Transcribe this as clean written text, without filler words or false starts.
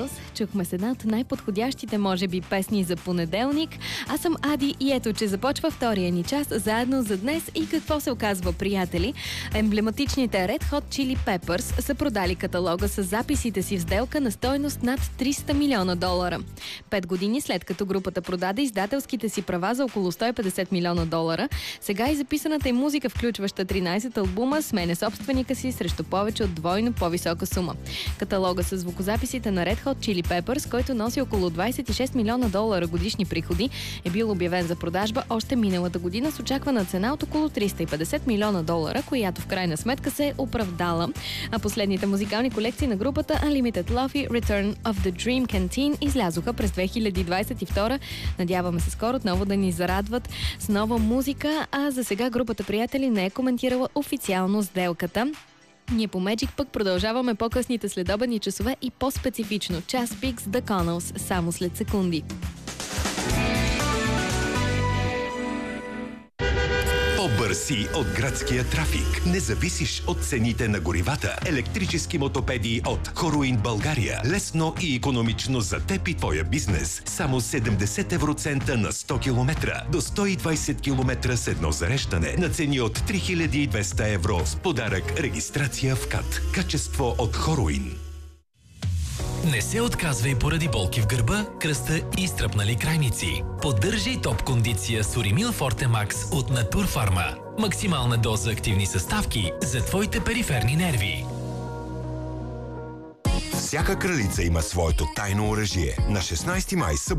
Beatles. Чухме с една от най-подходящите, може би, песни за понеделник. Аз съм Ади и ето, че започва втория ни час заедно за днес. И какво се оказва, приятели? Емблематичните Red Hot Chili Peppers са продали каталога с записите си в сделка на стойност над $300 милиона. 5 години след като групата продаде издателските си права за около $150 милиона, сега и записаната им музика, включваща 13 албума, сменя собственика си срещу повече от двойно по-висока сума. Каталога с звукозаписите на Red Hot Chili Peppers, който носи около $26 милиона годишни приходи, е бил обявен за продажба още миналата година с очаквана цена от около $350 милиона, която в крайна сметка се е оправдала. А последните музикални колекции на групата Unlimited Love и Return of the Dream Canteen излязоха през 2022. Надяваме се скоро отново да ни зарадват с нова музика, а за сега групата, приятели, не е коментирала официално сделката. Ние по Magic пък продължаваме по-късните следобедни часове и по-специфично Час Пик с The Connells само след секунди. По-бързи от градския трафик. Не зависиш от цените на горивата. Електрически мотопеди от Хоруин, България. Лесно и икономично за теб и твоя бизнес. Само 70 евроцента на 100 км. До 120 км с едно зареждане. На цени от 3200 евро. С подарък регистрация в КАТ. Качество от Хоруин. Не се отказвай поради болки в гърба, кръста и стръпнали крайници. Поддържай топ кондиция с Уримил Форте Макс от Натурфарма. Максимална доза активни съставки за твоите периферни нерви. Всяка кралица има своето тайно оръжие. На 16 май